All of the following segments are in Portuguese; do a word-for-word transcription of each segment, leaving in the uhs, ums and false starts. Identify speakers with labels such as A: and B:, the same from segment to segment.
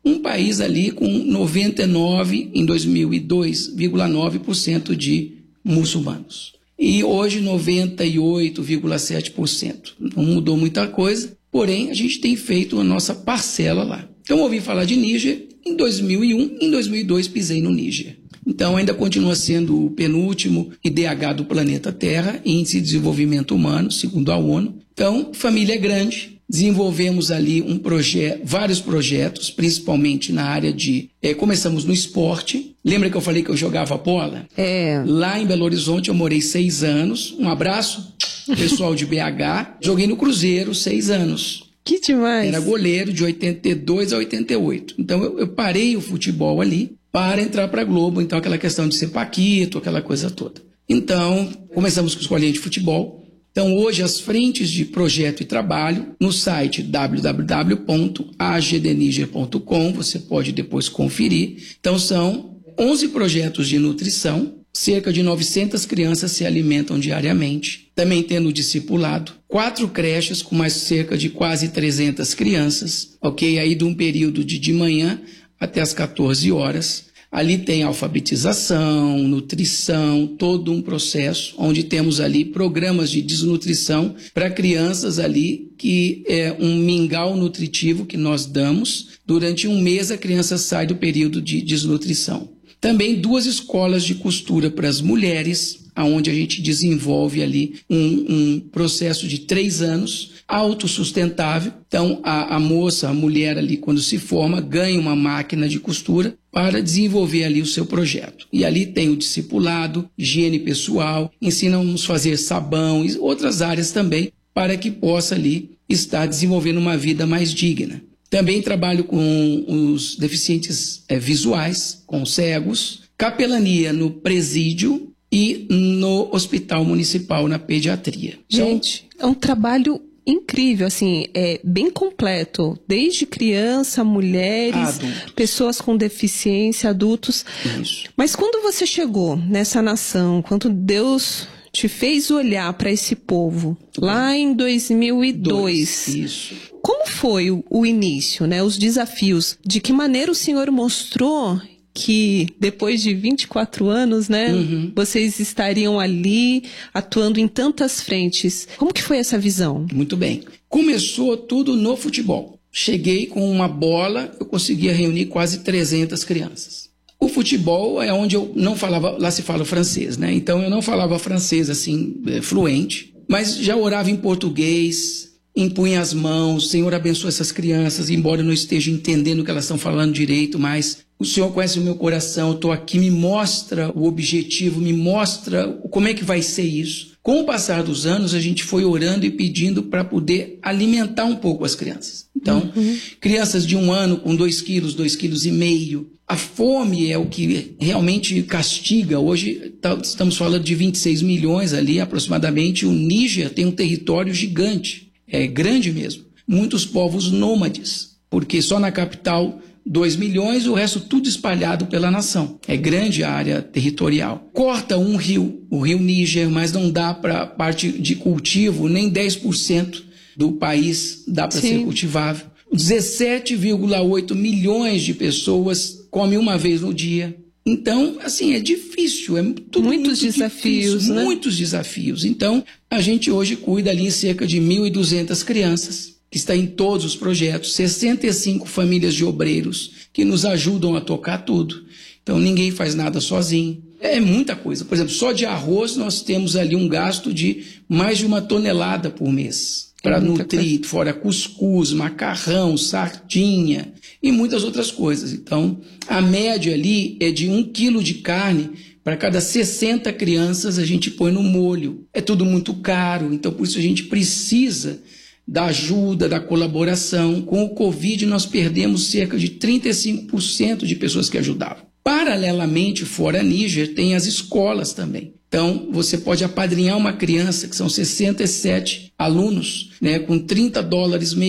A: um país ali com noventa e nove, em dois mil e dois, vírgula nove por cento de muçulmanos. E hoje noventa e oito vírgula sete por cento. Não mudou muita coisa, porém a gente tem feito a nossa parcela lá. Então ouvi falar de Níger em dois mil e um, em dois mil e dois pisei no Níger. Então ainda continua sendo o penúltimo I D H do planeta Terra, Índice de Desenvolvimento Humano, segundo a ONU. Então, família é grande. Desenvolvemos ali um projeto, vários projetos, principalmente na área de... É, começamos no esporte. Lembra que eu falei que eu jogava bola?
B: É.
A: Lá em Belo Horizonte eu morei seis anos. Um abraço, pessoal de B H. Joguei no Cruzeiro seis anos.
B: Que demais.
A: Era goleiro de oitenta e dois a oitenta e oito. Então eu, eu parei o futebol ali para entrar para a Globo. Então aquela questão de ser paquito, aquela coisa toda. Então começamos com escolinha de futebol. Então, hoje, as frentes de projeto e trabalho, no site w w w ponto a g d niger ponto com, você pode depois conferir. Então, são onze projetos de nutrição, cerca de novecentas crianças se alimentam diariamente, também tendo discipulado, quatro creches com mais cerca de quase trezentas crianças, ok? Aí de um período de de manhã até as quatorze horas. Ali tem alfabetização, nutrição, todo um processo, onde temos ali programas de desnutrição para crianças ali, que é um mingau nutritivo que nós damos. Durante um mês a criança sai do período de desnutrição. Também duas escolas de costura para as mulheres, onde a gente desenvolve ali um, um processo de três anos, autossustentável. Então, a, a moça, a mulher ali, quando se forma, ganha uma máquina de costura para desenvolver ali o seu projeto. E ali tem o discipulado, higiene pessoal, ensinamos a fazer sabão e outras áreas também, para que possa ali estar desenvolvendo uma vida mais digna. Também trabalho com os deficientes é, visuais, com cegos, capelania no presídio e no Hospital Municipal na pediatria.
B: Gente, é um trabalho incrível, assim, é bem completo, desde criança, mulheres, adultos, pessoas com deficiência, adultos.
A: Isso.
B: Mas quando você chegou nessa nação, quando Deus te fez olhar para esse povo, lá em dois mil e dois,
A: Dois, isso.
B: Como foi o, o início, né, os desafios? De que maneira o Senhor mostrou que depois de vinte e quatro anos, né, uhum, vocês estariam ali atuando em tantas frentes? Como que foi essa visão?
A: Muito bem. Começou tudo no futebol. Cheguei com uma bola, eu conseguia reunir quase trezentas crianças. O futebol é onde eu não falava, lá se fala francês, né? Então eu não falava francês assim, fluente, mas já orava em português, impunha as mãos, Senhor abençoa essas crianças, embora eu não esteja entendendo o que elas estão falando direito, mas o Senhor conhece o meu coração, eu estou aqui, me mostra o objetivo, me mostra como é que vai ser isso. Com o passar dos anos, a gente foi orando e pedindo para poder alimentar um pouco as crianças. Então, uhum, crianças de um ano com dois quilos, dois quilos e meio. A fome é o que realmente castiga. Hoje estamos falando de vinte e seis milhões ali, aproximadamente. O Níger tem um território gigante, é grande mesmo. Muitos povos nômades, porque só na capital dois milhões, o resto tudo espalhado pela nação. É grande a área territorial. Corta um rio, o rio Níger, mas não dá para parte de cultivo, nem dez por cento do país dá para ser cultivável. dezessete vírgula oito milhões de pessoas comem uma vez no dia. Então, assim, é difícil, é tudo
B: muitos
A: muito
B: desafios,
A: difícil,
B: né?
A: Muitos desafios. Então, a gente hoje cuida ali em cerca de mil e duzentas crianças, que está em todos os projetos, sessenta e cinco famílias de obreiros que nos ajudam a tocar tudo. Então, ninguém faz nada sozinho. É muita coisa. Por exemplo, só de arroz nós temos ali um gasto de mais de uma tonelada por mês para é nutrir, coisa. Fora cuscuz, macarrão, sardinha e muitas outras coisas. Então, a média ali é de um quilo de carne para cada sessenta crianças a gente põe no molho. É tudo muito caro, então por isso a gente precisa da ajuda, da colaboração. Com o Covid, nós perdemos cerca de trinta e cinco por cento de pessoas que ajudavam. Paralelamente, fora Níger, tem as escolas também. Então, você pode apadrinhar uma criança, que são sessenta e sete alunos, né, com trinta dólares mês.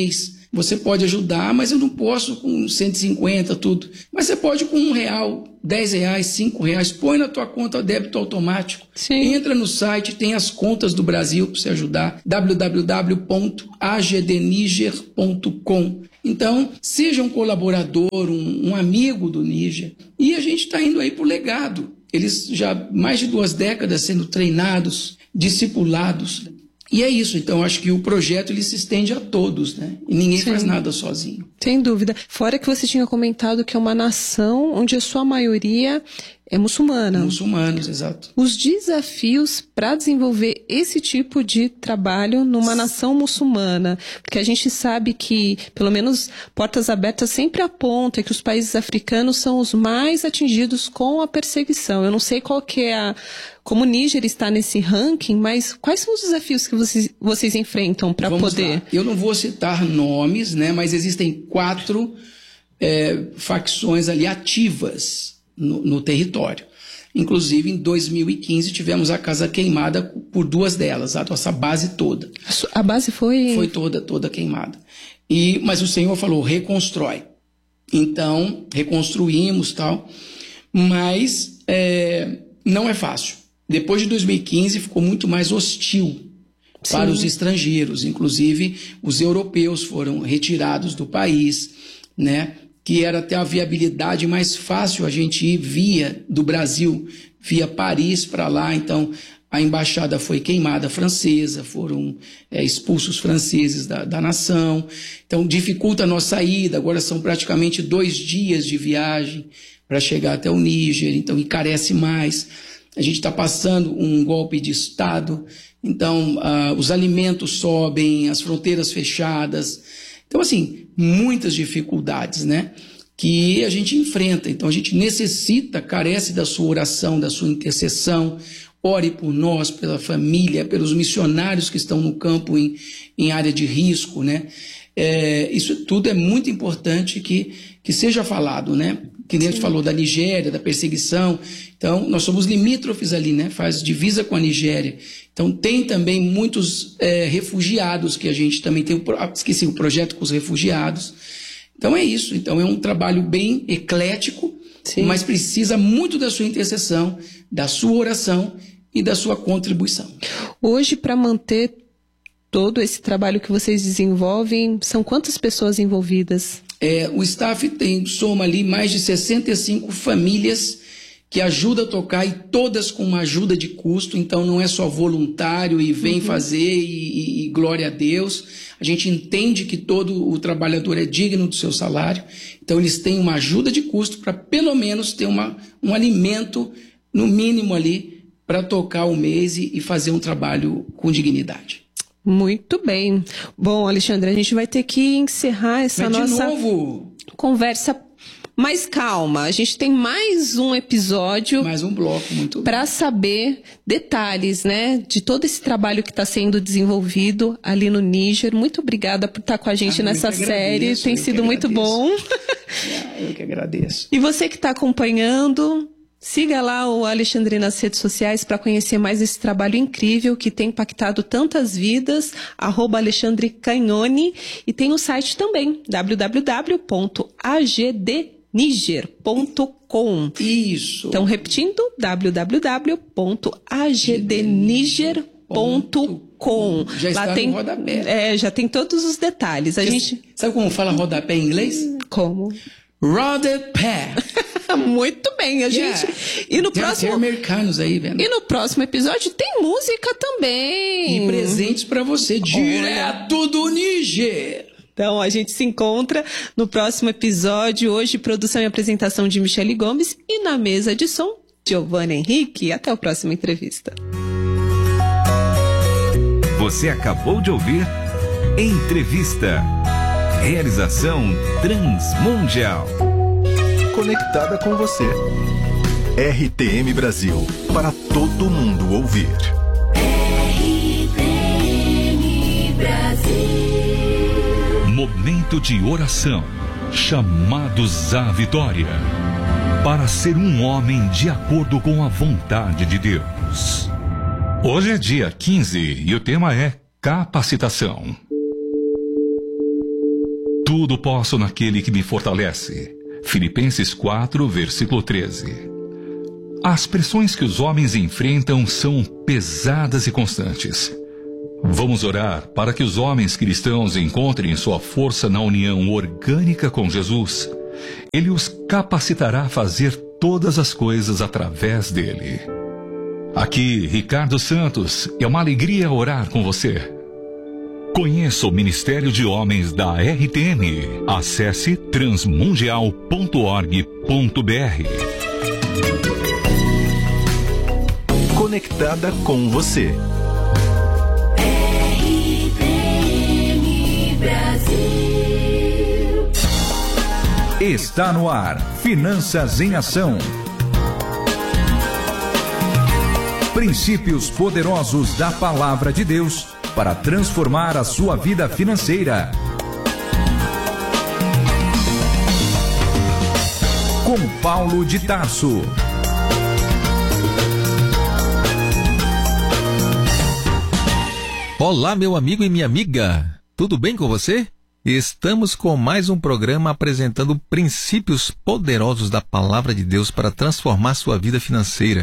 A: você pode ajudar, mas eu não posso com cento e cinquenta, tudo. Mas você pode com um real, dez reais, cinco reais, põe na tua conta débito automático.
B: Sim.
A: Entra no site, tem as contas do Brasil para você ajudar, w w w ponto a g d niger ponto com. Então, seja um colaborador, um, um amigo do Níger. E a gente está indo aí para o legado. Eles já mais de duas décadas sendo treinados, discipulados. E é isso, então acho que o projeto ele se estende a todos, né? E ninguém Sim. faz nada sozinho.
B: Sem dúvida. Fora que você tinha comentado que é uma nação onde a sua maioria é muçulmana.
A: Muçulmanos, exato.
B: Os desafios para desenvolver esse tipo de trabalho numa nação muçulmana, porque a gente sabe que, pelo menos, Portas Abertas sempre aponta que os países africanos são os mais atingidos com a perseguição. Eu não sei qual que é a... Como o Níger está nesse ranking, mas quais são os desafios que vocês, vocês enfrentam para poder...
A: Lá. Eu não vou citar nomes, né, mas existem quatro é, facções ali ativas no, no território. Inclusive, em dois mil e quinze, tivemos a casa queimada por duas delas, a nossa base toda.
B: A base foi...
A: Foi toda, toda queimada. E, mas o Senhor falou, reconstrói. Então, reconstruímos tal, mas é, não é fácil. Depois de dois mil e quinze, ficou muito mais hostil Sim. para os estrangeiros. Inclusive, os europeus foram retirados do país, né? Que era até a viabilidade mais fácil a gente ir via do Brasil, via Paris para lá. Então, a embaixada foi queimada francesa, foram é, expulsos franceses da, da nação. Então, dificulta a nossa ida. Agora são praticamente dois dias de viagem para chegar até o Níger, então encarece mais. A gente está passando um golpe de Estado, então uh, os alimentos sobem, as fronteiras fechadas. Então, assim, muitas dificuldades, né, que a gente enfrenta. Então, a gente necessita, carece da sua oração, da sua intercessão. Ore por nós, pela família, pelos missionários que estão no campo em, em área de risco, né. É, isso tudo é muito importante que, que seja falado, né. Que nem a gente falou da Nigéria, da perseguição. Então, nós somos limítrofes ali, né? Faz divisa com a Nigéria. Então, tem também muitos é, refugiados que a gente também tem, o, esqueci, o projeto com os refugiados. Então, é isso. Então, é um trabalho bem eclético, Sim. mas precisa muito da sua intercessão, da sua oração e da sua contribuição.
B: Hoje, para manter todo esse trabalho que vocês desenvolvem, são quantas pessoas envolvidas?
A: É, o staff tem, soma ali mais de sessenta e cinco famílias que ajudam a tocar e todas com uma ajuda de custo, então não é só voluntário e vem uhum. fazer e, e, e glória a Deus. A gente entende que todo o trabalhador é digno do seu salário, então eles têm uma ajuda de custo para pelo menos ter uma, um alimento, no mínimo ali, para tocar o mês e, e fazer um trabalho com dignidade.
B: Muito bem. Bom, Alexandre, a gente vai ter que encerrar essa
A: Mas
B: nossa
A: de novo.
B: conversa mais calma. A gente tem mais um episódio.
A: Mais um bloco, muito
B: para saber detalhes, né, de todo esse trabalho que está sendo desenvolvido ali no Níger. Muito obrigada por estar com a gente ah, nessa série.
A: Agradeço,
B: tem sido muito bom.
A: Eu que agradeço.
B: E você que está acompanhando, siga lá o Alexandre nas redes sociais para conhecer mais esse trabalho incrível que tem impactado tantas vidas, arroba Alexandre Cagnoni, e tem o site também, w w w ponto a g d niger ponto com.
A: Isso.
B: Então, repetindo, w w w ponto a g d niger ponto com.
A: Já está
B: lá tem,
A: no rodapé.
B: É, já tem todos os detalhes. A gente...
A: Sabe como fala rodapé em inglês?
B: Como?
A: Rodapé.
B: Muito bem, a
A: yeah.
B: gente... E no
A: tem,
B: próximo...
A: tem americanos aí, vendo?
B: E no próximo episódio tem música também.
A: E presentes para você, direto Olha. do Níger.
B: Então, a gente se encontra no próximo episódio. Hoje, produção e apresentação de Michele Gomes. E na mesa de som, Giovanna Henrique. Até a próxima entrevista.
C: Você acabou de ouvir Entrevista. Realização Transmundial.
D: Conectada com você. R T M Brasil. Para todo mundo ouvir.
E: R T M Brasil.
C: Momento de oração. Chamados à vitória. Para ser um homem de acordo com a vontade de Deus. Hoje é dia quinze e o tema é capacitação. tudo posso naquele que me fortalece. Filipenses quatro, versículo treze. As pressões que os homens enfrentam são pesadas e constantes. Vamos orar para que os homens cristãos encontrem sua força na união orgânica com Jesus. Ele os capacitará a fazer todas as coisas através dele. Aqui, Ricardo Santos, é uma alegria orar com você. Conheça o Ministério de Homens da R T M. Acesse transmundial ponto org ponto br.
D: Conectada com você.
E: R T M Brasil.
F: Está no ar. Finanças em Ação. Princípios poderosos da Palavra de Deus para transformar a sua vida financeira. Com Paulo de Tarso.
G: Olá, meu amigo e minha amiga. Tudo bem com você? Estamos com mais um programa apresentando princípios poderosos da Palavra de Deus para transformar sua vida financeira.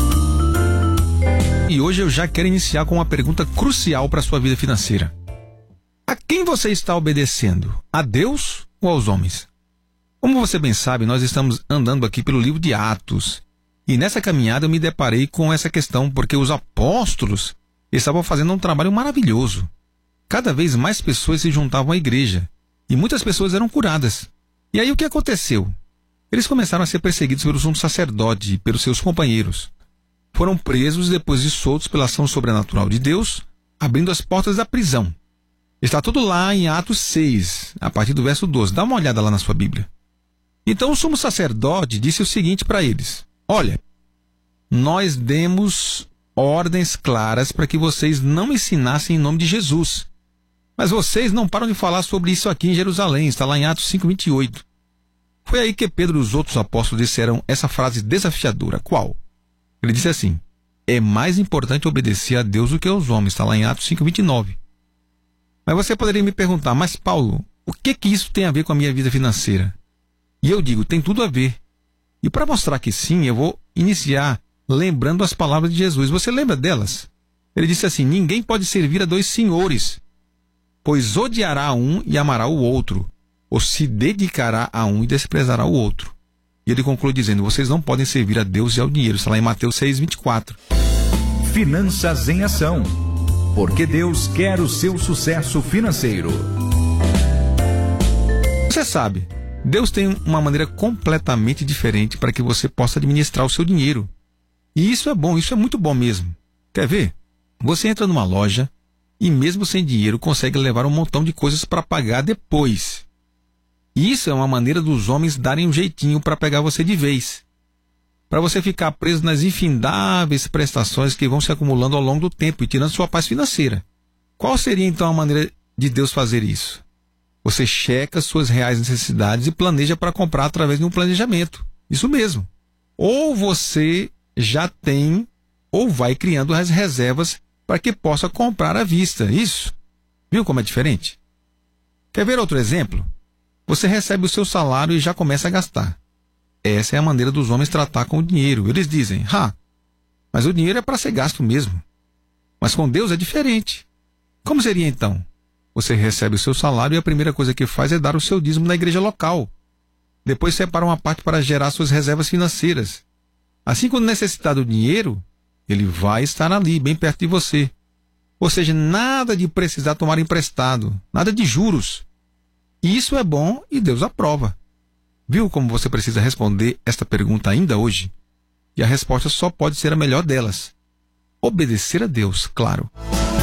G: E hoje eu já quero iniciar com uma pergunta crucial para a sua vida financeira. A quem você está obedecendo? A Deus ou aos homens? Como você bem sabe, nós estamos andando aqui pelo livro de Atos. E nessa caminhada eu me deparei com essa questão, porque os apóstolos estavam fazendo um trabalho maravilhoso. Cada vez mais pessoas se juntavam à igreja. E muitas pessoas eram curadas. E aí o que aconteceu? Eles começaram a ser perseguidos pelo sumo sacerdote e pelos seus companheiros. Foram presos e depois de soltos pela ação sobrenatural de Deus, abrindo as portas da prisão. Está tudo lá em Atos seis, a partir do verso doze. Dá uma olhada lá na sua Bíblia. Então o sumo sacerdote disse o seguinte para eles: olha, nós demos ordens claras para que vocês não ensinassem em nome de Jesus. Mas vocês não param de falar sobre isso aqui em Jerusalém. Está lá em Atos cinco, vinte e oito. Foi aí que Pedro e os outros apóstolos disseram essa frase desafiadora. Qual? Ele disse assim: é mais importante obedecer a Deus do que aos homens. Está lá em Atos cinco, vinte e nove. Mas você poderia me perguntar: mas Paulo, o que que isso tem a ver com a minha vida financeira? E eu digo, tem tudo a ver. E para mostrar que sim, eu vou iniciar lembrando as palavras de Jesus. Você lembra delas? Ele disse assim: ninguém pode servir a dois senhores, pois odiará um e amará o outro, ou se dedicará a um e desprezará o outro. E ele conclui dizendo: vocês não podem servir a Deus e ao dinheiro. Está lá em Mateus seis, vinte e quatro.
F: Finanças em Ação. Porque Deus quer o seu sucesso financeiro.
G: Você sabe, Deus tem uma maneira completamente diferente para que você possa administrar o seu dinheiro. E isso é bom, isso é muito bom mesmo. Quer ver? Você entra numa loja e mesmo sem dinheiro consegue levar um montão de coisas para pagar depois. Isso é uma maneira dos homens darem um jeitinho para pegar você de vez. Para você ficar preso nas infindáveis prestações que vão se acumulando ao longo do tempo e tirando sua paz financeira. Qual seria então a maneira de Deus fazer isso? Você checa suas reais necessidades e planeja para comprar através de um planejamento. Isso mesmo. Ou você já tem ou vai criando as reservas para que possa comprar à vista. Isso. Viu como é diferente? Quer ver outro exemplo? Você recebe o seu salário e já começa a gastar. Essa é a maneira dos homens tratar com o dinheiro. Eles dizem: ah, mas o dinheiro é para ser gasto mesmo. Mas com Deus é diferente. Como seria então? Você recebe o seu salário e a primeira coisa que faz é dar o seu dízimo na igreja local. Depois separa uma parte para gerar suas reservas financeiras. Assim, quando necessitar do dinheiro, ele vai estar ali, bem perto de você. Ou seja, nada de precisar tomar emprestado, nada de juros. E isso é bom e Deus aprova. Viu como você precisa responder esta pergunta ainda hoje? E a resposta só pode ser a melhor delas: obedecer a Deus, claro.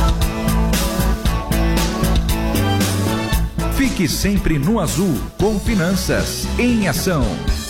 F: Fique sempre no azul com Finanças em Ação.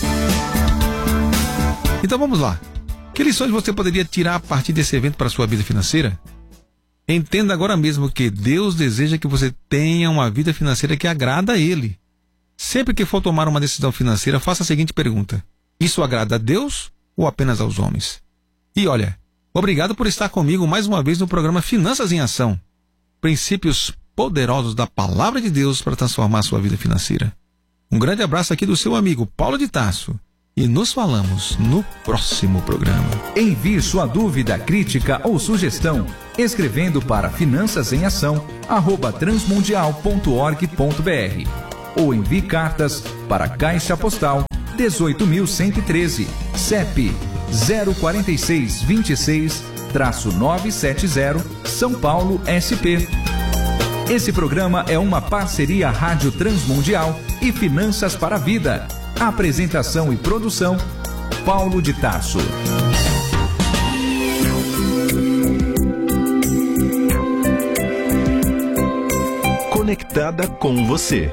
G: Então vamos lá. Que lições você poderia tirar a partir desse evento para a sua vida financeira? Entenda agora mesmo que Deus deseja que você tenha uma vida financeira que agrada a Ele. Sempre que for tomar uma decisão financeira, faça a seguinte pergunta: isso agrada a Deus ou apenas aos homens? E olha, obrigado por estar comigo mais uma vez no programa Finanças em Ação. Princípios poderosos da Palavra de Deus para transformar a sua vida financeira. Um grande abraço aqui do seu amigo Paulo de Tarso. E nos falamos no próximo programa.
F: Envie sua dúvida, crítica ou sugestão escrevendo para finanças em ação arroba transmundial ponto org ponto br ou envie cartas para a Caixa Postal dezoito mil cento e treze, C E P zero quatro seis dois seis nove sete zero, São Paulo, S P. Esse programa é uma parceria Rádio Transmundial e Finanças para a Vida. Apresentação e produção, Paulo de Tarso.
D: Conectada com você.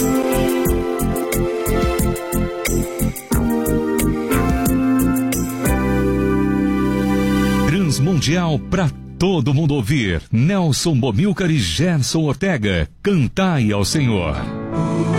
C: Transmundial para todo mundo ouvir. Nelson Bomilcar e Gerson Ortega. Cantai ao Senhor.